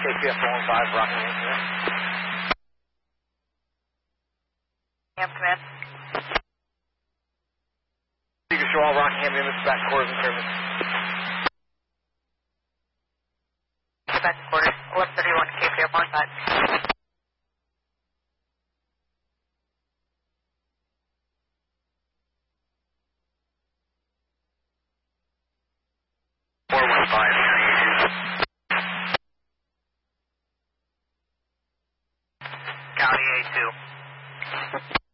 KPF 115, Rockingham, command. Ham command. You can show all Rockingham units back to quarters and service. Back to quarters, 1131 KPF 115. 415, County A2.